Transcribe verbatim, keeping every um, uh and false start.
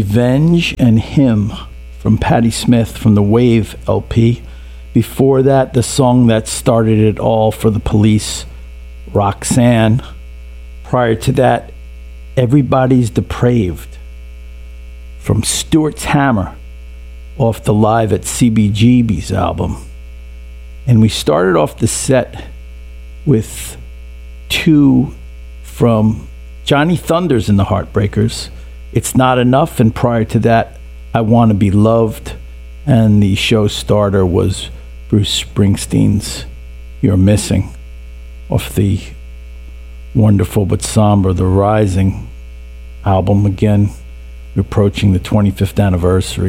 Revenge and Him from Patti Smith from the Wave L P. Before that, the song that started it all for the Police, Roxanne. Prior to that, Everybody's Depraved from Stuart's Hammer off the Live at C B G B's album. And we started off the set with two from Johnny Thunders and the Heartbreakers, It's Not Enough, and prior to that, I Want to Be Loved, and the show starter was Bruce Springsteen's You're Missing off the wonderful but somber The Rising album. Again, approaching the twenty-fifth anniversary.